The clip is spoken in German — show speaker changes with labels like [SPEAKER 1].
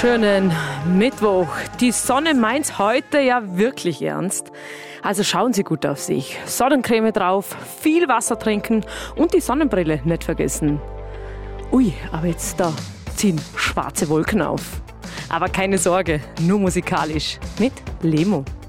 [SPEAKER 1] wunderschönen Mittwoch. Die Sonne meint's heute ja wirklich ernst. Also schauen Sie gut auf sich. Sonnencreme drauf, viel Wasser trinken und die Sonnenbrille nicht vergessen. Ui, aber jetzt da ziehen schwarze Wolken auf. Aber keine Sorge, nur musikalisch mit Lemo.